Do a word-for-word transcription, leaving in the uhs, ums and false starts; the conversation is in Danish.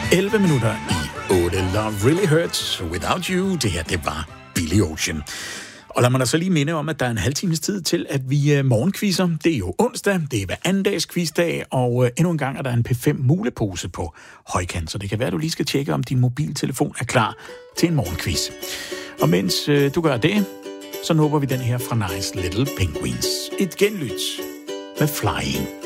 elleve minutter i otte. Love Really Hurts Without You. Det her, det var Billy Ocean. Og lad mig da så lige minde om, at der er en halv times tid til, at vi morgenquizzer. Det er jo onsdag, det er hver anden dags quizdag, og endnu en gang er der en P fem mulepose på højkant. Så det kan være, at du lige skal tjekke, om din mobiltelefon er klar til en morgenquiz. Og mens øh, du gør det, så håber vi den her fra Nice Little Penguins. Et genlyt med Flying.